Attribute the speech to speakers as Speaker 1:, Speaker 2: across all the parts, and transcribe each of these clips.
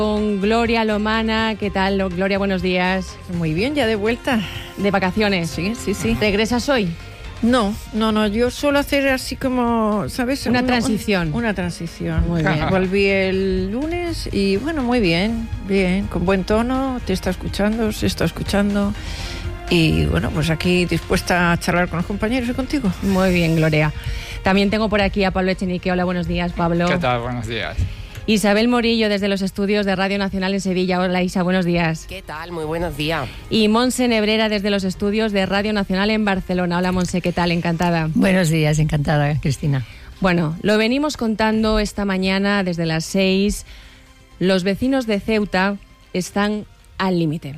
Speaker 1: Con Gloria Lomana. ¿Qué tal, Gloria? Buenos días.
Speaker 2: Muy bien, ya de vuelta.
Speaker 1: ¿De vacaciones?
Speaker 2: Sí.
Speaker 1: ¿Regresas hoy?
Speaker 2: No, yo suelo hacer así como, ¿sabes?
Speaker 1: Una transición.
Speaker 2: Una transición.
Speaker 1: Muy bien.
Speaker 2: Volví el lunes y bueno, muy bien, con buen tono, se está escuchando. Y bueno, pues aquí dispuesta a charlar con los compañeros y contigo.
Speaker 1: Muy bien, Gloria. También tengo por aquí a Pablo Echenique. Hola, buenos días, Pablo.
Speaker 3: ¿Qué tal? Buenos días.
Speaker 1: Isabel Morillo, desde los estudios de Radio Nacional en Sevilla. Hola, Isa, buenos días.
Speaker 4: ¿Qué tal? Muy buenos días.
Speaker 1: Y Montse Nebrera, desde los estudios de Radio Nacional en Barcelona. Hola, Montse, ¿qué tal? Encantada.
Speaker 5: Buenos días, encantada, Cristina.
Speaker 1: Bueno, lo venimos contando esta mañana desde las 6. Los vecinos de Ceuta están al límite.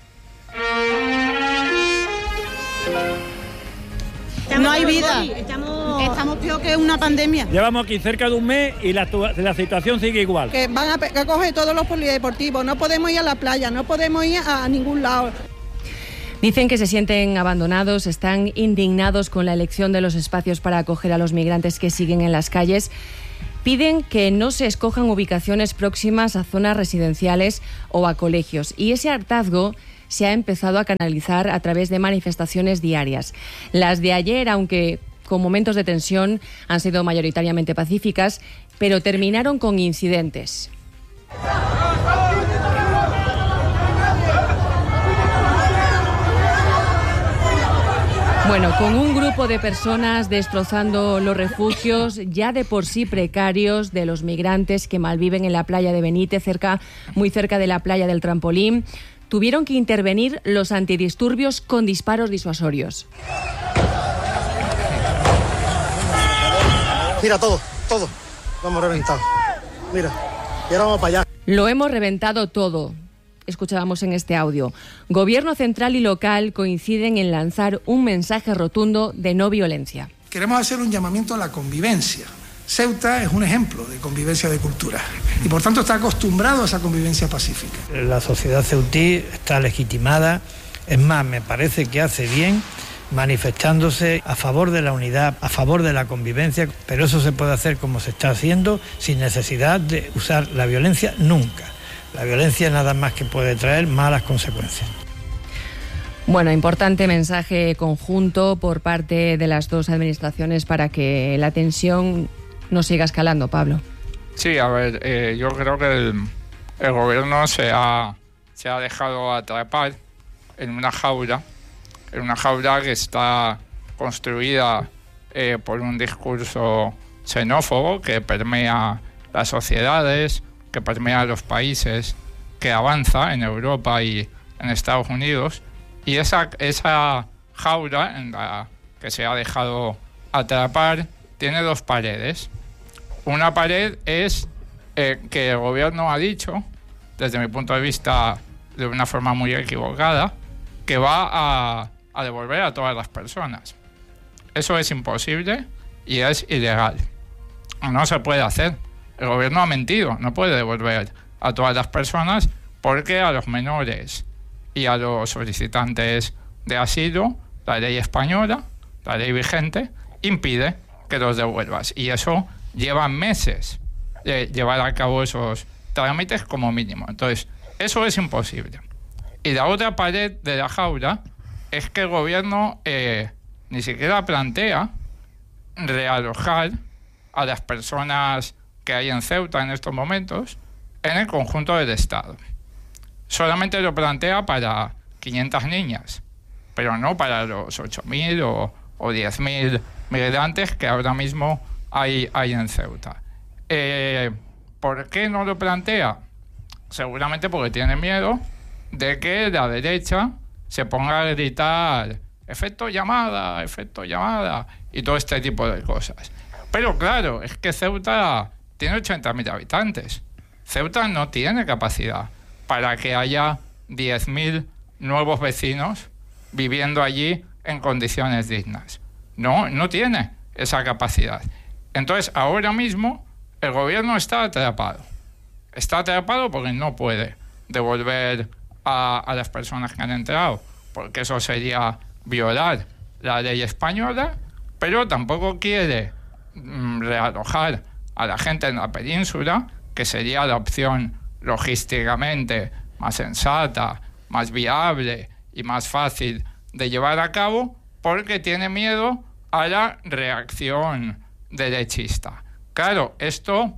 Speaker 6: No hay vida. Estamos peor que una pandemia.
Speaker 7: Llevamos aquí cerca de un mes y la situación sigue igual.
Speaker 6: Que van a coger todos los polideportivos. No podemos ir a la playa, no podemos ir a ningún lado.
Speaker 1: Dicen que se sienten abandonados, están indignados con la elección de los espacios para acoger a los migrantes que siguen en las calles. Piden que no se escojan ubicaciones próximas a zonas residenciales o a colegios. Y ese hartazgo se ha empezado a canalizar a través de manifestaciones diarias. Las de ayer, aunque con momentos de tensión, han sido mayoritariamente pacíficas, pero terminaron con incidentes. Bueno, con un grupo de personas destrozando los refugios ya de por sí precarios de los migrantes que malviven en la playa de Benítez, muy cerca de la playa del Trampolín, tuvieron que intervenir los antidisturbios con disparos disuasorios.
Speaker 8: Mira, todo, lo hemos reventado. Mira, y ahora vamos para allá.
Speaker 1: Lo hemos reventado todo. Escuchábamos en este audio. Gobierno central y local coinciden en lanzar un mensaje rotundo de no violencia.
Speaker 9: Queremos hacer un llamamiento a la convivencia. Ceuta es un ejemplo de convivencia de cultura y por tanto está acostumbrado a esa convivencia pacífica.
Speaker 10: La sociedad ceutí está legitimada, es más, me parece que hace bien manifestándose a favor de la unidad, a favor de la convivencia, pero eso se puede hacer como se está haciendo sin necesidad de usar la violencia nunca. La violencia nada más que puede traer malas consecuencias.
Speaker 1: Bueno, importante mensaje conjunto por parte de las dos administraciones para que la tensión no siga escalando, Pablo.
Speaker 3: Sí, a ver, yo creo que el gobierno se ha dejado atrapar en una jaula que está construida por un discurso xenófobo que permea las sociedades, que permea los países, que avanza en Europa y en Estados Unidos. Y esa jaula en la que se ha dejado atrapar tiene dos paredes. Una pared es que el gobierno ha dicho, desde mi punto de vista de una forma muy equivocada, que va a devolver a todas las personas. Eso es imposible y es ilegal. No se puede hacer. El gobierno ha mentido, no puede devolver a todas las personas porque a los menores y a los solicitantes de asilo, la ley española, la ley vigente, impide que los devuelvas. Y eso lleva meses llevar a cabo esos trámites como mínimo. Entonces, eso es imposible. Y la otra pared de la jaula es que el gobierno ni siquiera plantea realojar a las personas que hay en Ceuta en estos momentos en el conjunto del Estado. Solamente lo plantea para 500 niñas, pero no para los 8.000 o 10.000 migrantes que ahora mismo hay en Ceuta. ¿Por qué no lo plantea? Seguramente porque tiene miedo de que la derecha se ponga a gritar efecto llamada y todo este tipo de cosas. Pero claro, es que Ceuta tiene 80.000 habitantes. Ceuta no tiene capacidad para que haya 10.000 nuevos vecinos viviendo allí en condiciones dignas. No tiene esa capacidad. Entonces, ahora mismo, el gobierno está atrapado. Está atrapado porque no puede devolver a las personas que han entrado, porque eso sería violar la ley española, pero tampoco quiere realojar a la gente en la península, que sería la opción logísticamente más sensata, más viable y más fácil de llevar a cabo, porque tiene miedo a la reacción derechista. Claro, esto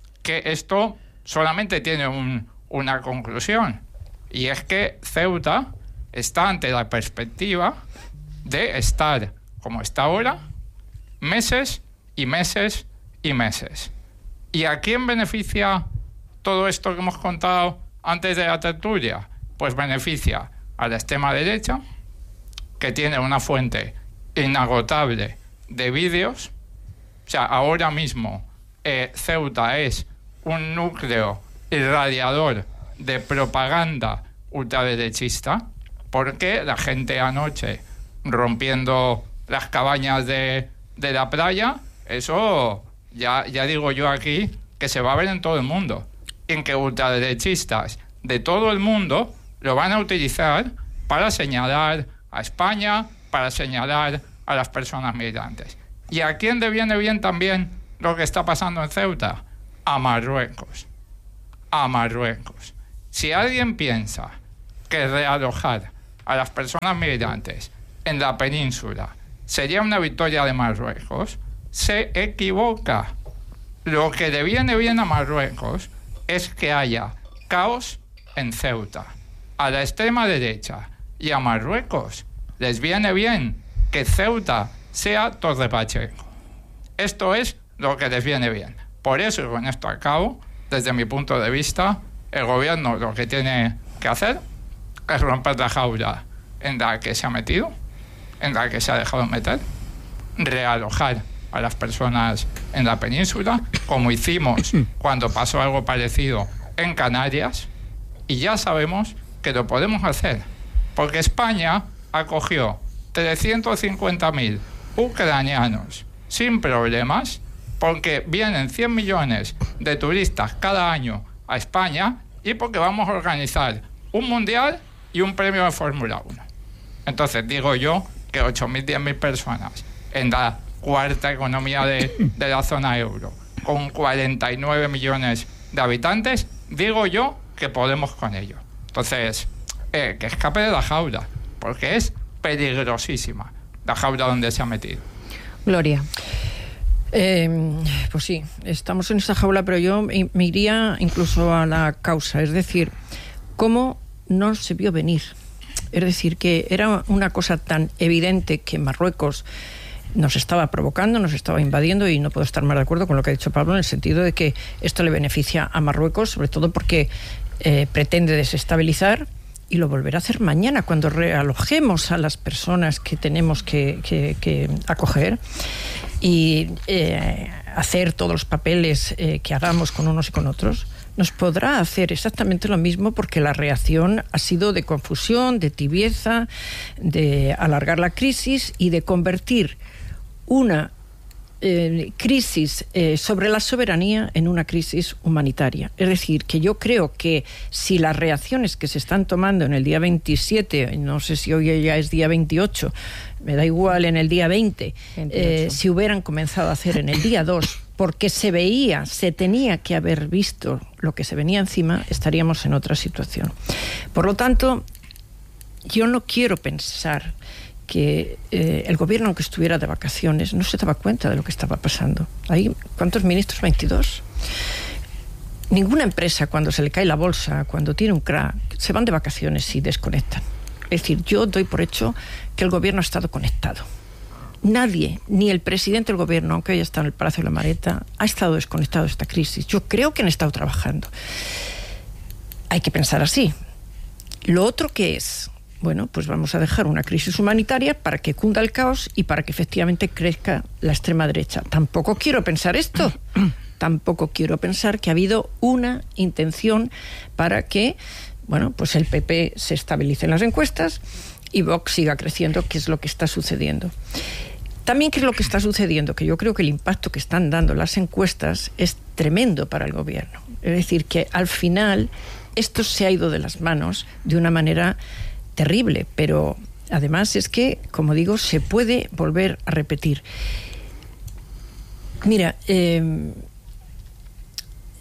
Speaker 3: solamente tiene una conclusión, y es que Ceuta está ante la perspectiva de estar, como está ahora, meses y meses y meses. ¿Y a quién beneficia todo esto que hemos contado antes de la tertulia? Pues beneficia a la extrema derecha, que tiene una fuente inagotable de vídeos. O sea, ahora mismo Ceuta es un núcleo irradiador de propaganda ultraderechista, porque la gente anoche rompiendo las cabañas de la playa, eso ya digo yo aquí que se va a ver en todo el mundo, en que ultraderechistas de todo el mundo lo van a utilizar para señalar a España, para señalar a las personas migrantes. ¿Y a quién le viene bien también lo que está pasando en Ceuta? A Marruecos. A Marruecos. Si alguien piensa que realojar a las personas migrantes en la península sería una victoria de Marruecos, se equivoca. Lo que le viene bien a Marruecos es que haya caos en Ceuta. A la extrema derecha y a Marruecos les viene bien que Ceuta sea Torre Pacheco. Esto es lo que les viene bien. Por eso, y con esto acabo, desde mi punto de vista, el gobierno lo que tiene que hacer es romper la jaula en la que se ha metido, en la que se ha dejado meter, realojar a las personas en la península, como hicimos cuando pasó algo parecido en Canarias, y ya sabemos que lo podemos hacer, porque España acogió 350.000 ucranianos sin problemas, porque vienen 100 millones de turistas cada año a España y porque vamos a organizar un mundial y un premio de Fórmula 1. Entonces digo yo que 8.000, 10.000 personas en la cuarta economía de la zona euro, con 49 millones de habitantes, digo yo que podemos con ello. Entonces, que escape de la jaula, porque es peligrosísima la jaula donde se ha metido.
Speaker 1: Gloria.
Speaker 2: Pues sí, estamos en esa jaula, pero yo me iría incluso a la causa, es decir, ¿cómo no se vio venir? Es decir, que era una cosa tan evidente que Marruecos nos estaba provocando, nos estaba invadiendo, y no puedo estar más de acuerdo con lo que ha dicho Pablo, en el sentido de que esto le beneficia a Marruecos, sobre todo porque pretende desestabilizar, y lo volverá a hacer mañana cuando realojemos a las personas que tenemos que acoger y hacer todos los papeles que hagamos con unos y con otros. Nos podrá hacer exactamente lo mismo, porque la reacción ha sido de confusión, de tibieza, de alargar la crisis y de convertir una crisis sobre la soberanía en una crisis humanitaria. Es decir, que yo creo que si las reacciones que se están tomando en el día 27, no sé si hoy ya es día 28, me da igual, en el día 20, si hubieran comenzado a hacer en el día 2, porque se tenía que haber visto lo que se venía encima, estaríamos en otra situación. Por lo tanto, yo no quiero pensar que el gobierno, aunque estuviera de vacaciones, no se daba cuenta de lo que estaba pasando. ¿Cuántos ministros? 22. Ninguna empresa, cuando se le cae la bolsa, cuando tiene un crack, se van de vacaciones y desconectan. Es decir, yo doy por hecho que el gobierno ha estado conectado. Nadie, ni el presidente del gobierno, aunque haya estado en el Palacio de la Mareta, ha estado desconectado de esta crisis. Yo creo que han estado trabajando. Hay que pensar así. Lo otro que es, bueno, pues vamos a dejar una crisis humanitaria para que cunda el caos y para que efectivamente crezca la extrema derecha. Tampoco quiero pensar esto. Tampoco quiero pensar que ha habido una intención para que, bueno, pues el PP se estabilice en las encuestas y Vox siga creciendo, que es lo que está sucediendo. También, ¿qué es lo que está sucediendo? Que yo creo que el impacto que están dando las encuestas es tremendo para el gobierno. Es decir, que al final esto se ha ido de las manos de una manera terrible, pero además es que, como digo, se puede volver a repetir. Mira,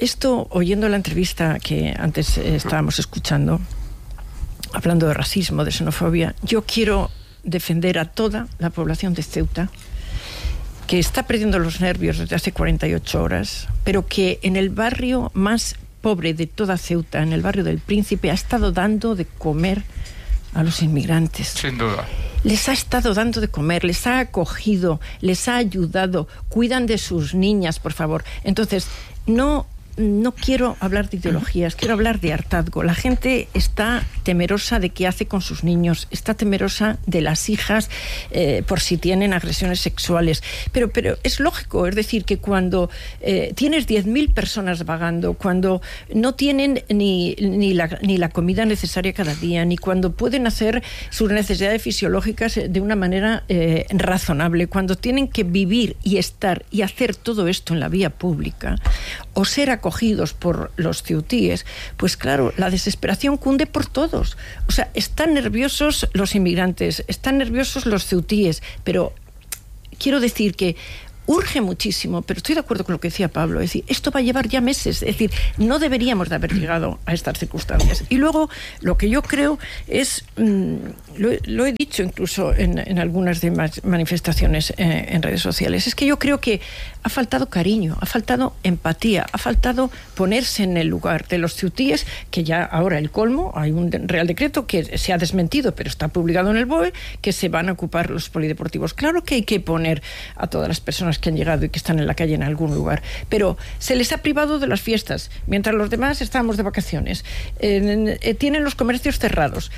Speaker 2: esto, oyendo la entrevista que antes estábamos escuchando, hablando de racismo, de xenofobia, yo quiero defender a toda la población de Ceuta, que está perdiendo los nervios desde hace 48 horas, pero que en el barrio más pobre de toda Ceuta, en el barrio del Príncipe, ha estado dando de comer a los inmigrantes.
Speaker 3: Sin duda.
Speaker 2: Les ha estado dando de comer, les ha acogido, les ha ayudado, cuidan de sus niñas, por favor. Entonces, no quiero hablar de ideologías, quiero hablar de hartazgo. La gente está temerosa de qué hace con sus niños, está temerosa de las hijas por si tienen agresiones sexuales. Pero es lógico, es decir, que cuando tienes 10.000 personas vagando, cuando no tienen ni la comida necesaria cada día, ni cuando pueden hacer sus necesidades fisiológicas de una manera razonable, cuando tienen que vivir y estar y hacer todo esto en la vía pública, o ser acogidos por los ceutíes, pues claro, la desesperación cunde por todos. O sea, están nerviosos los inmigrantes, están nerviosos los ceutíes, pero quiero decir que urge muchísimo, pero estoy de acuerdo con lo que decía Pablo, es decir, esto va a llevar ya meses, es decir, no deberíamos de haber llegado a estas circunstancias. Y luego, lo que yo creo es, lo he dicho incluso en algunas de manifestaciones en redes sociales, es que yo creo que ha faltado cariño, ha faltado empatía, ha faltado ponerse en el lugar de los ceutíes, que ya ahora el colmo, hay un Real Decreto que se ha desmentido, pero está publicado en el BOE, que se van a ocupar los polideportivos. Claro que hay que poner a todas las personas que han llegado y que están en la calle en algún lugar, pero se les ha privado de las fiestas, mientras los demás estábamos de vacaciones. Tienen los comercios cerrados,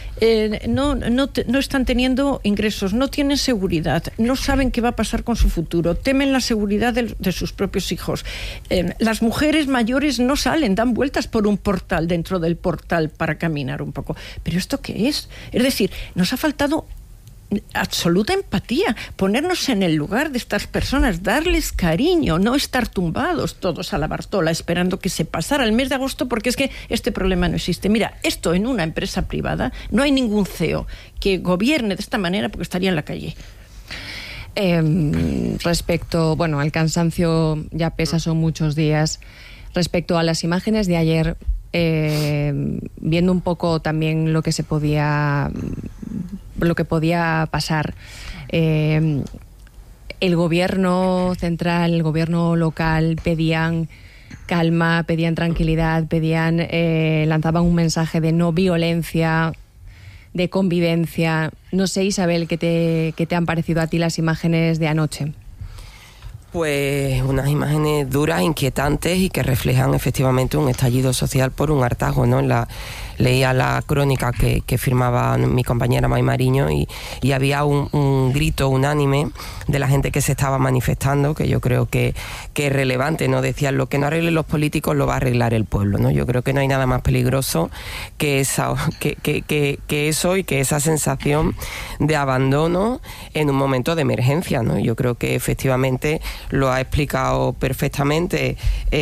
Speaker 2: no están teniendo ingresos, no tienen seguridad, no saben qué va a pasar con su futuro, temen la seguridad de sus propios hijos. Las mujeres mayores no salen, dan vueltas por un portal dentro del portal para caminar un poco. ¿Pero esto qué es? Es decir, nos ha faltado absoluta empatía, ponernos en el lugar de estas personas, darles cariño, no estar tumbados todos a la Bartola esperando que se pasara el mes de agosto, porque es que este problema no existe. Mira, esto en una empresa privada, no hay ningún CEO que gobierne de esta manera porque estaría en la calle.
Speaker 1: Respecto, bueno, al cansancio ya pesa, son muchos días. Respecto a las imágenes de ayer, viendo un poco también lo que podía pasar, el gobierno central, el gobierno local pedían calma, pedían tranquilidad, lanzaban un mensaje de no violencia, de convivencia. No sé, Isabel, ¿qué te han parecido a ti las imágenes de anoche?
Speaker 4: Pues unas imágenes duras, inquietantes y que reflejan efectivamente un estallido social por un hartazgo, ¿no? Leía la crónica que firmaba mi compañera May Mariño y había un grito unánime de la gente que se estaba manifestando, que yo creo que es relevante, ¿no? Decían, lo que no arreglen los políticos lo va a arreglar el pueblo, ¿no? Yo creo que no hay nada más peligroso que eso y que esa sensación de abandono en un momento de emergencia, ¿no? Yo creo que efectivamente lo ha explicado perfectamente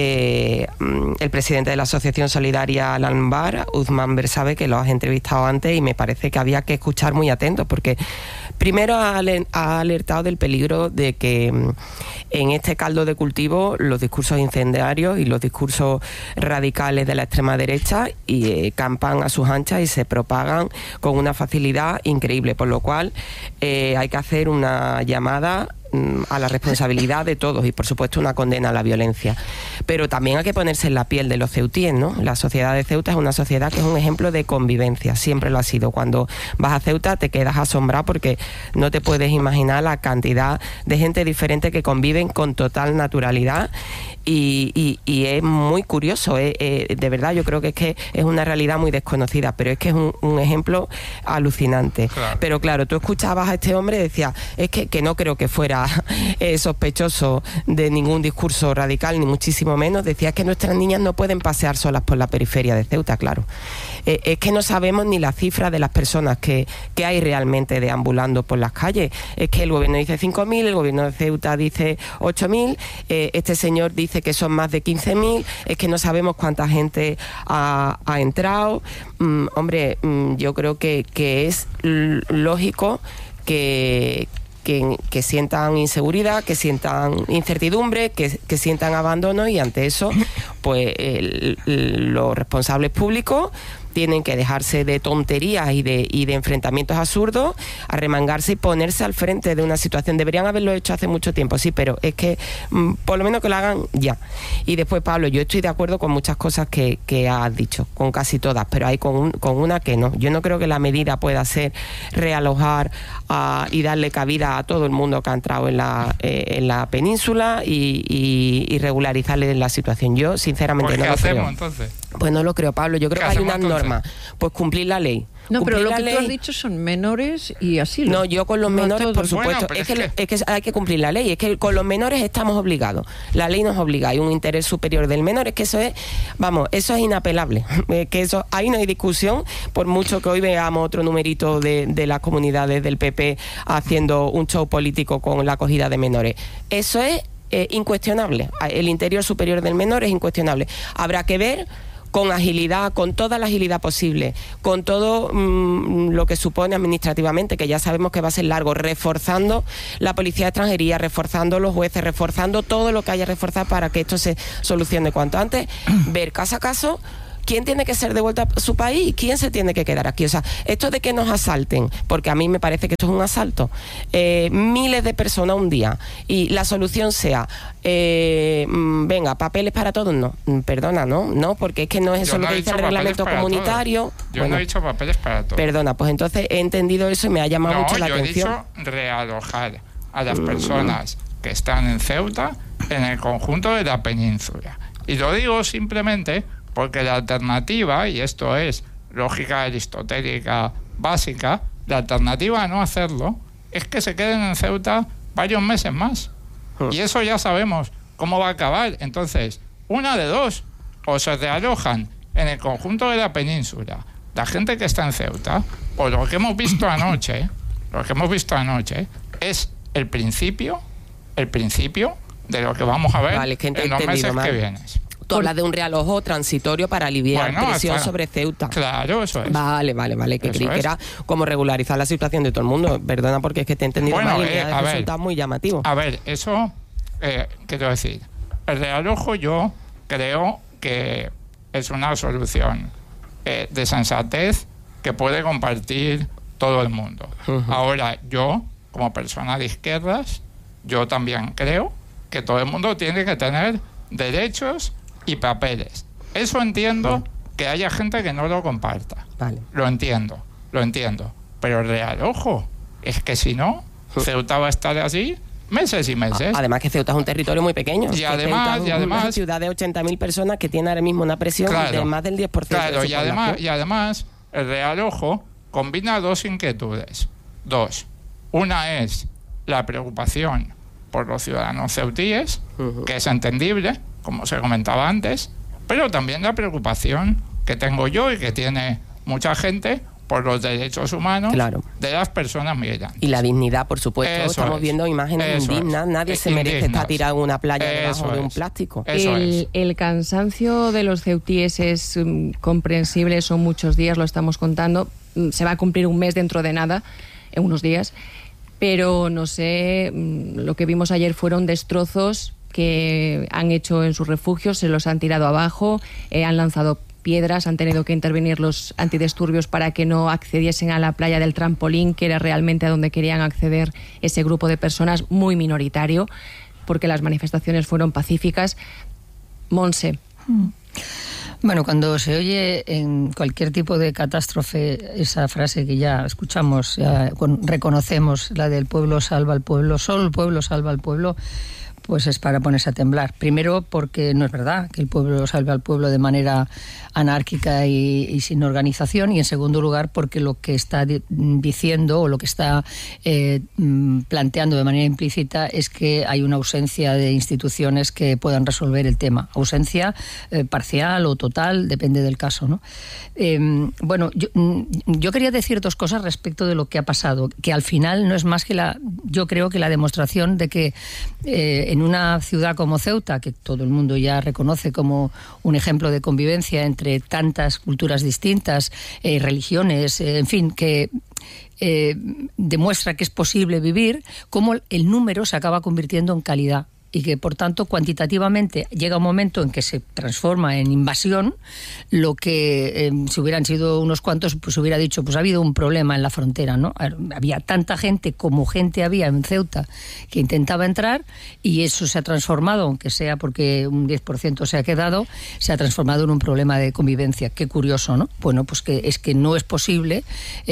Speaker 4: el presidente de la Asociación Solidaria Al-Anbar, Uthman Bersabe, que lo has entrevistado antes, y me parece que había que escuchar muy atentos, porque primero ha alertado del peligro de que en este caldo de cultivo los discursos incendiarios y los discursos radicales de la extrema derecha campan a sus anchas y se propagan con una facilidad increíble, por lo cual hay que hacer una llamada a la responsabilidad de todos y por supuesto una condena a la violencia, pero también hay que ponerse en la piel de los ceutíes, ¿no? La sociedad de Ceuta es una sociedad que es un ejemplo de convivencia, siempre lo ha sido. Cuando vas a Ceuta te quedas asombrado porque no te puedes imaginar la cantidad de gente diferente que conviven con total naturalidad y es muy curioso, de verdad. Yo creo que es una realidad muy desconocida, pero es que es un ejemplo alucinante. Claro. Pero claro, tú escuchabas a este hombre y decías, es que no creo que fuera sospechoso de ningún discurso radical, ni muchísimo menos. Decía que nuestras niñas no pueden pasear solas por la periferia de Ceuta, claro. Es que no sabemos ni la cifra de las personas que hay realmente deambulando por las calles. Es que el gobierno dice 5.000, el gobierno de Ceuta dice 8.000, este señor dice que son más de 15.000, es que no sabemos cuánta gente ha entrado. Hombre, yo creo que es lógico que que sientan inseguridad, que sientan incertidumbre, que sientan abandono, y ante eso, pues los responsables públicos tienen que dejarse de tonterías y de enfrentamientos absurdos, arremangarse y ponerse al frente de una situación. Deberían haberlo hecho hace mucho tiempo, sí, pero es que por lo menos que lo hagan ya. Y después, Pablo, yo estoy de acuerdo con muchas cosas que has dicho, con casi todas, pero hay con una que no. Yo no creo que la medida pueda ser realojar y darle cabida a todo el mundo que ha entrado en la península y regularizarle la situación. Yo, sinceramente, no lo creo. ¿Qué hacemos entonces? Pues no lo creo, Pablo. Yo creo que hay unas normas. Pues cumplir la ley.
Speaker 2: No, pero lo que tú has dicho son menores y así.
Speaker 4: No, yo con los menores, por supuesto. Bueno, es que hay que cumplir la ley. Es que con los menores estamos obligados. La ley nos obliga. Hay un interés superior del menor. Es que eso es, eso es inapelable. Que eso, ahí no hay discusión, por mucho que hoy veamos otro numerito de las comunidades del PP haciendo un show político con la acogida de menores. Eso es incuestionable. El interior superior del menor es incuestionable. Habrá que ver con agilidad, con toda la agilidad posible, con todo lo que supone administrativamente, que ya sabemos que va a ser largo, reforzando la policía de extranjería, reforzando los jueces, reforzando todo lo que haya que reforzar para que esto se solucione cuanto antes, ver caso a caso quién tiene que ser devuelto a su país y quién se tiene que quedar aquí. O sea, esto de que nos asalten, porque a mí me parece que esto es un asalto, miles de personas un día, y la solución sea venga, papeles para todos, no, perdona, no, porque es que no es eso lo que dice el reglamento comunitario.
Speaker 3: Yo no he dicho papeles para todos.
Speaker 4: Perdona, pues entonces he entendido eso y me ha llamado mucho la atención.
Speaker 3: Yo he dicho realojar a las personas que están en Ceuta en el conjunto de la península. Y lo digo simplemente porque la alternativa, y esto es lógica aristotélica básica, la alternativa a no hacerlo es que se queden en Ceuta varios meses más. Y eso ya sabemos cómo va a acabar. Entonces, una de dos: o se realojan en el conjunto de la península la gente que está en Ceuta, o lo que hemos visto anoche es el principio de lo que vamos a ver en los meses que vienen.
Speaker 4: Tú hablas de un realojo transitorio para aliviar presión sobre Ceuta.
Speaker 3: Claro, eso es.
Speaker 4: Vale, que creí que era como regularizar la situación de todo el mundo. Perdona, porque es que te he entendido mal y me ha resultado muy llamativo.
Speaker 3: A ver, eso, quiero decir, el realojo yo creo que es una solución de sensatez que puede compartir todo el mundo. Ahora, yo, como persona de izquierdas, yo también creo que todo el mundo tiene que tener derechos y papeles. Eso entiendo que haya gente que no lo comparta.
Speaker 4: Vale.
Speaker 3: Lo entiendo. Pero el realojo, es que si no, Ceuta va a estar así meses y meses.
Speaker 4: Además que Ceuta es un territorio muy pequeño.
Speaker 3: Y además,
Speaker 4: una ciudad de 80.000 personas que tiene ahora mismo una presión de más del 10%.
Speaker 3: Claro, y además el realojo combina dos inquietudes. Una es la preocupación por los ciudadanos ceutíes, que es entendible, como se comentaba antes, pero también la preocupación que tengo yo y que tiene mucha gente por los derechos humanos de las personas migrantes.
Speaker 4: Y la dignidad, por supuesto. Estamos viendo imágenes indignas. Nadie se merece estar tirado en una playa debajo de un plástico.
Speaker 1: El cansancio de los ceutíes es comprensible, son muchos días, lo estamos contando. Se va a cumplir un mes dentro de nada, en unos días. Pero no sé, lo que vimos ayer fueron destrozos que han hecho en sus refugios, se los han tirado abajo, han lanzado piedras, han tenido que intervenir los antidisturbios para que no accediesen a la playa del Trampolín, que era realmente a donde querían acceder ese grupo de personas, muy minoritario, porque las manifestaciones fueron pacíficas. Monse.
Speaker 5: Bueno, cuando se oye en cualquier tipo de catástrofe esa frase que ya escuchamos, ya reconocemos, la del pueblo salva al pueblo, solo el pueblo salva al pueblo, pues es para ponerse a temblar. Primero, porque no es verdad que el pueblo salve al pueblo de manera anárquica y sin organización, y en segundo lugar, porque lo que está diciendo o lo que está planteando de manera implícita es que hay una ausencia de instituciones que puedan resolver el tema. Ausencia parcial o total, depende del caso, ¿no? Bueno, yo quería decir dos cosas respecto de lo que ha pasado, que al final no es más que yo creo que la demostración de que en una ciudad como Ceuta, que todo el mundo ya reconoce como un ejemplo de convivencia entre tantas culturas distintas, religiones, en fin, que demuestra que es posible vivir, cómo el número se acaba convirtiendo en calidad. Y que, por tanto, cuantitativamente llega un momento en que se transforma en invasión, lo que si hubieran sido unos cuantos, pues hubiera dicho, pues ha habido un problema en la frontera, ¿no? Había tanta gente como gente había en Ceuta que intentaba entrar, y eso se ha transformado, aunque sea porque un 10% se ha quedado, se ha transformado en un problema de convivencia. Qué curioso, ¿no? Bueno, pues que no es posible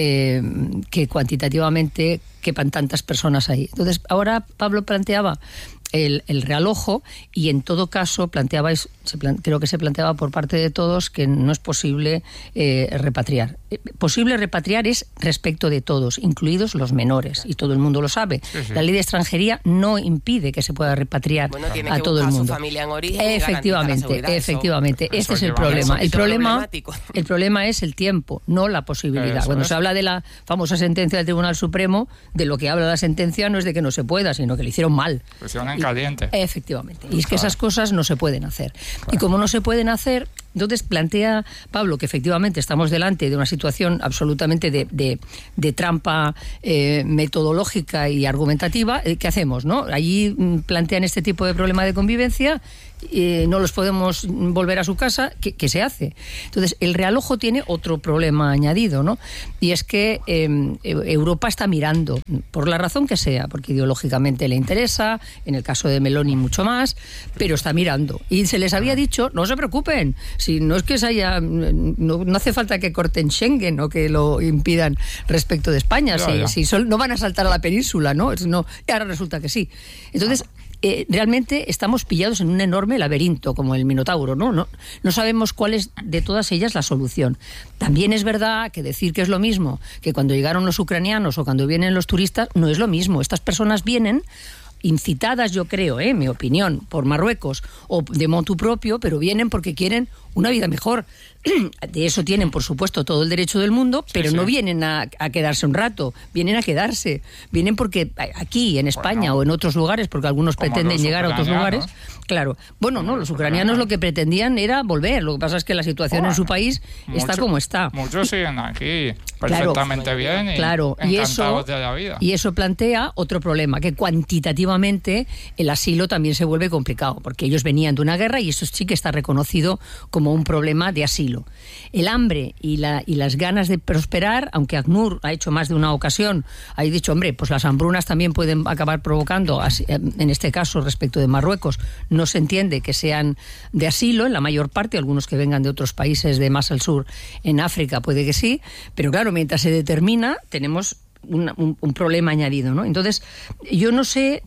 Speaker 5: que cuantitativamente quepan tantas personas ahí. Entonces, ahora Pablo planteaba el realojo, y en todo caso creo que se planteaba por parte de todos que no es posible repatriar. Posible repatriar es respecto de todos, incluidos los menores, y todo el mundo lo sabe. Sí. La ley de extranjería no impide que se pueda repatriar a todo el mundo. Su familia en origen, efectivamente. Este es el problema. El problema es el tiempo, no la posibilidad. Cuando se habla de la famosa sentencia del Tribunal Supremo, de lo que habla la sentencia no es de que no se pueda, sino que le hicieron mal.
Speaker 3: Caliente.
Speaker 5: Efectivamente. Y es que esas cosas no se pueden hacer. Claro. Y como no se pueden hacer, entonces plantea Pablo que efectivamente estamos delante de una situación absolutamente de trampa metodológica y argumentativa. ¿Qué hacemos, no? Allí plantean este tipo de problema de convivencia, no los podemos volver a su casa. ¿Qué se hace? Entonces, el realojo tiene otro problema añadido, ¿no? Y es que Europa está mirando, por la razón que sea, porque ideológicamente le interesa, en el caso de Meloni mucho más, pero está mirando. Y se les había dicho, no se preocupen, si no es que no hace falta que corten Schengen o que lo impidan respecto de España, si no van a saltar a la península, ¿no? Y ahora resulta que sí. Entonces, realmente estamos pillados en un enorme laberinto, como el Minotauro, ¿no? No sabemos cuál es de todas ellas la solución. También es verdad que decir que es lo mismo que cuando llegaron los ucranianos o cuando vienen los turistas, no es lo mismo. Estas personas vienen incitadas, yo creo, mi opinión, por Marruecos o de motu propio, pero vienen porque quieren una vida mejor. De eso tienen, por supuesto, todo el derecho del mundo, pero no vienen a quedarse un rato, vienen a quedarse. Vienen porque aquí, en España o en otros lugares, porque algunos pretenden llegar a otros lugares. Claro. Bueno, no, los ucranianos lo que pretendían era volver. Lo que pasa es que la situación en su país está como está.
Speaker 3: Muchos siguen aquí perfectamente bien y encantados de la vida.
Speaker 5: Y eso plantea otro problema, que cuantitativamente el asilo también se vuelve complicado, porque ellos venían de una guerra y eso sí que está reconocido como un problema de asilo. El hambre y las ganas de prosperar, aunque ACNUR ha hecho más de una ocasión, ha dicho, hombre, pues las hambrunas también pueden acabar provocando, en este caso respecto de Marruecos, no se entiende que sean de asilo, en la mayor parte, algunos que vengan de otros países de más al sur, en África puede que sí, pero claro, mientras se determina, tenemos un problema añadido, ¿no? Entonces, yo no sé...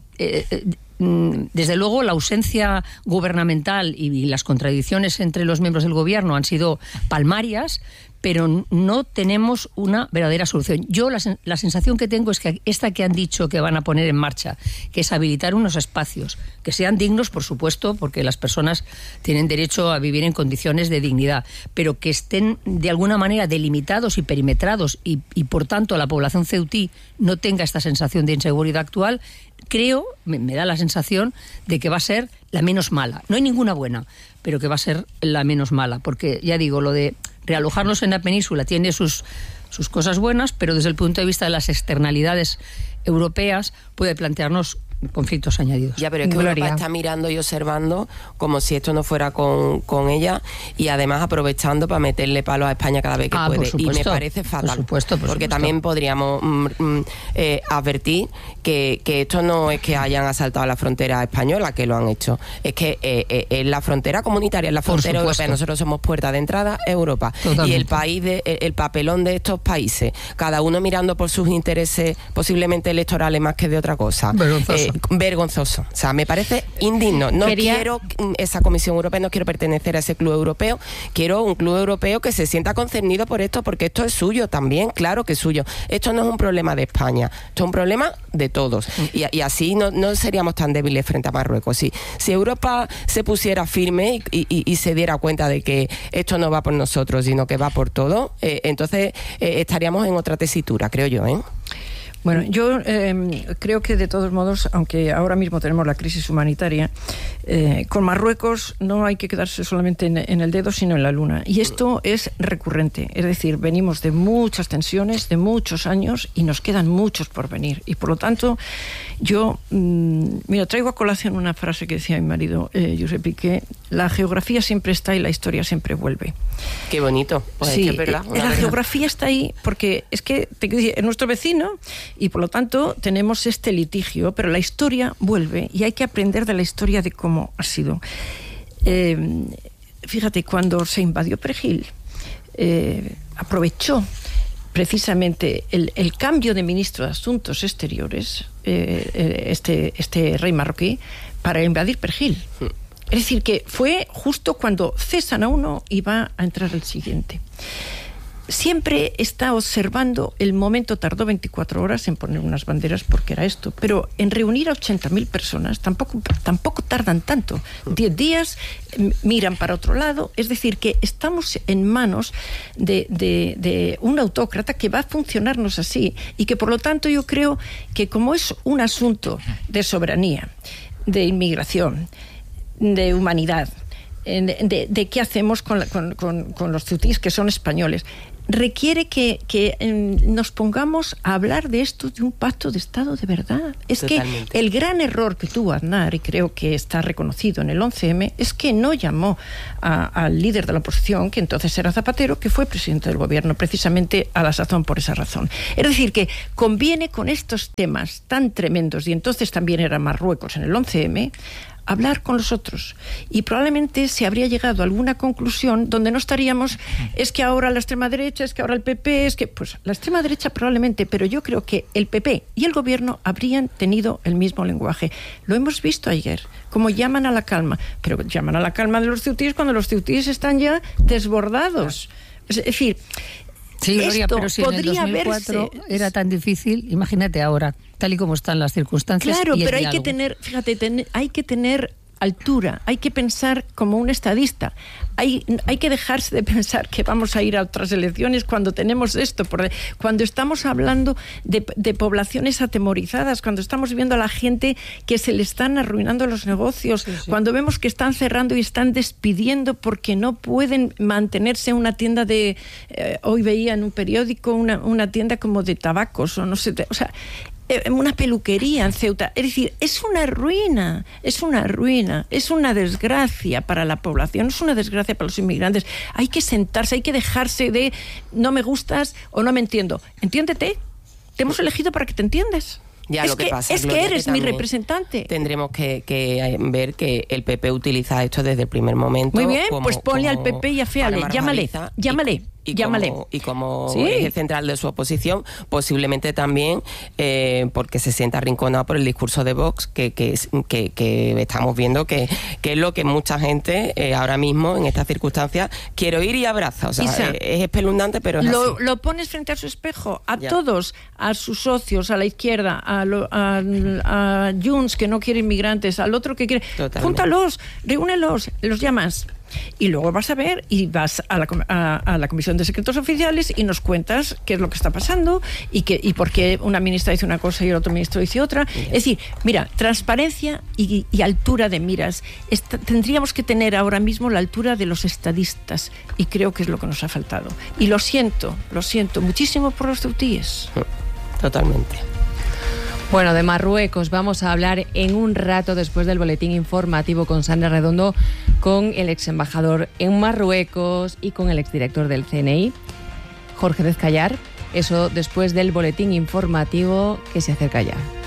Speaker 5: Desde luego, la ausencia gubernamental y las contradicciones entre los miembros del gobierno han sido palmarias, pero no tenemos una verdadera solución. Yo la sensación que tengo es que esta que han dicho que van a poner en marcha, que es habilitar unos espacios que sean dignos, por supuesto, porque las personas tienen derecho a vivir en condiciones de dignidad, pero que estén de alguna manera delimitados y perimetrados y por tanto la población ceutí no tenga esta sensación de inseguridad actual, creo, me da la sensación de que va a ser la menos mala. No hay ninguna buena, pero que va a ser la menos mala, porque ya digo, lo de realojarnos en la península tiene sus cosas buenas, pero desde el punto de vista de las externalidades europeas puede plantearnos conflictos añadidos.
Speaker 4: Ya, pero es que Europa está mirando y observando como si esto no fuera con ella, y además aprovechando para meterle palos a España cada vez que puede. Y me parece fatal.
Speaker 5: Por supuesto.
Speaker 4: Porque también podríamos advertir que esto no es que hayan asaltado la frontera española, que lo han hecho. Es que es la frontera comunitaria, es la frontera europea. Nosotros somos puerta de entrada a Europa. Totalmente. Y el papelón de estos países, cada uno mirando por sus intereses posiblemente electorales más que de otra cosa. Vergonzoso. O sea, me parece indigno. No quiero esa Comisión Europea, no quiero pertenecer a ese club europeo. Quiero un club europeo que se sienta concernido por esto, porque esto es suyo también, claro que es suyo. Esto no es un problema de España, esto es un problema de todos. Y así no seríamos tan débiles frente a Marruecos. Si Europa se pusiera firme y se diera cuenta de que esto no va por nosotros, sino que va por todo, entonces estaríamos en otra tesitura, creo yo,
Speaker 2: Bueno, yo creo que de todos modos, aunque ahora mismo tenemos la crisis humanitaria, con Marruecos no hay que quedarse solamente en el dedo, sino en la luna. Y esto es recurrente. Es decir, venimos de muchas tensiones, de muchos años, y nos quedan muchos por venir. Y por lo tanto, yo, traigo a colación una frase que decía mi marido, Josep Piqué: la geografía siempre está y la historia siempre vuelve.
Speaker 4: Qué bonito. Pues
Speaker 2: sí,
Speaker 4: es verdad,
Speaker 2: la geografía está ahí porque es que es nuestro vecino y por lo tanto tenemos este litigio, pero la historia vuelve y hay que aprender de la historia de cómo ha sido. Fíjate, cuando se invadió Perejil, aprovechó precisamente el cambio de ministro de Asuntos Exteriores, este rey marroquí, para invadir Perejil. Es decir, que fue justo cuando cesan a uno y va a entrar el siguiente. Siempre está observando el momento, tardó 24 horas en poner unas banderas porque era esto, pero en reunir a 80.000 personas tampoco tardan tanto. 10 días, miran para otro lado, es decir, que estamos en manos de un autócrata que va a funcionarnos así y que por lo tanto yo creo que como es un asunto de soberanía, de inmigración, de humanidad, de qué hacemos con los ceutíes que son españoles, requiere que nos pongamos a hablar de esto, de un pacto de Estado de verdad. Es Totalmente. Que el gran error que tuvo Aznar, y creo que está reconocido en el 11M, es que no llamó al líder de la oposición, que entonces era Zapatero, que fue presidente del gobierno, precisamente a la sazón por esa razón. Es decir, que conviene con estos temas tan tremendos, y entonces también era Marruecos en el 11M, hablar con los otros, y probablemente se habría llegado a alguna conclusión donde no estaríamos, es que ahora la extrema derecha, es que ahora el PP, es que, pues la extrema derecha probablemente, pero yo creo que el PP y el gobierno habrían tenido el mismo lenguaje. Lo hemos visto ayer, como llaman a la calma, pero llaman a la calma de los ceutíes cuando los ceutíes están ya desbordados. Es decir,
Speaker 5: sí, Gloria, pero si en el 2004 era tan difícil, imagínate ahora, tal y como están las circunstancias.
Speaker 2: Claro,
Speaker 5: y
Speaker 2: pero hay
Speaker 5: diálogo.
Speaker 2: que tener, fíjate, hay que tener altura, hay que pensar como un estadista, hay que dejarse de pensar que vamos a ir a otras elecciones cuando tenemos esto, cuando estamos hablando de poblaciones atemorizadas, cuando estamos viendo a la gente que se le están arruinando los negocios, cuando vemos que están cerrando y están despidiendo porque no pueden mantenerse una tienda de... hoy veía en un periódico una tienda como de tabacos o no sé, o sea, una peluquería en Ceuta. Es decir, es una ruina, es una desgracia para la población, es una desgracia para los inmigrantes. Hay que sentarse, hay que dejarse de no me gustas o no me entiendo. Entiéndete, te hemos elegido para que te entiendas.
Speaker 4: Ya, lo que pasa,
Speaker 2: es que eres mi representante.
Speaker 4: Tendremos que ver que el PP utiliza esto desde el primer momento.
Speaker 2: Muy bien, pues ponle al PP y aféale, llámale.
Speaker 4: Y como
Speaker 2: sí.
Speaker 4: eje central de su oposición, posiblemente también porque se sienta arrinconado por el discurso de Vox, que estamos viendo que es lo que mucha gente ahora mismo en estas circunstancias quiere oír y abraza. O sea,
Speaker 2: Isa,
Speaker 4: es espeluznante, pero es así.
Speaker 2: Lo pones frente a su espejo, a todos, a sus socios, a la izquierda, a Junts, que no quiere inmigrantes, al otro que quiere. Totalmente. Júntalos, reúnelos, los llamas. Y luego vas a ver y vas a la Comisión de Secretos Oficiales y nos cuentas qué es lo que está pasando y por qué una ministra dice una cosa y el otro ministro dice otra. Es decir, mira, transparencia y altura de miras. Tendríamos que tener ahora mismo la altura de los estadistas y creo que es lo que nos ha faltado. Y lo siento muchísimo por los ceutíes.
Speaker 4: Totalmente.
Speaker 1: Bueno, de Marruecos vamos a hablar en un rato después del boletín informativo con Sandra Redondo, con el ex embajador en Marruecos y con el exdirector del CNI, Jorge Dezcayar. Eso después del boletín informativo que se acerca ya.